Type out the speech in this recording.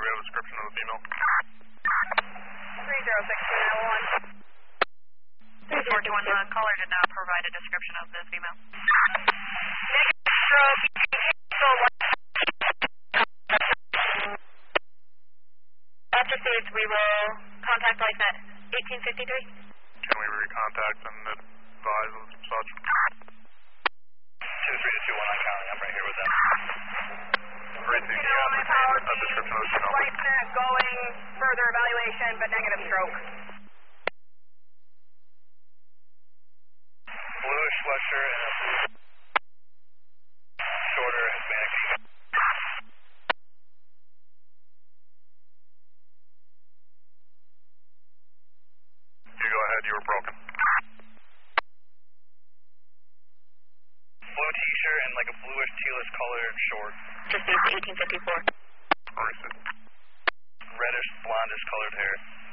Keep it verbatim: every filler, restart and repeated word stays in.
we have a description of the female? three zero six two nine one. three four two one, the caller did not provide a description of the female. Negative stroke, After stage, we will contact LifeNet eighteen fifty-three. Can we recontact and advise of such? two three to two one, I'm counting. I'm right here with them. Receiving the applicant, a description of the female. LifeNet going further evaluation, but negative stroke. Bluish sweatshirt and a shorter Hispanic. You go ahead, you were broken. Blue t-shirt and like a bluish tealish colored short. Just eighteen fifty-four. Receive. Reddish blondish colored hair.